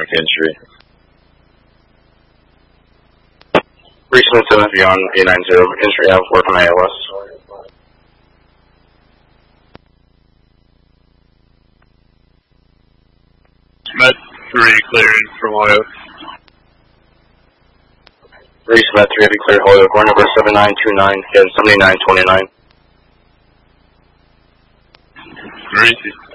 entry. Recent 7 on 890, entry out 4 from ALS. Met 3 clearing from Holyoke. Recent 3 have you cleared Holyoke, or number 7929, again 7929. Greasy.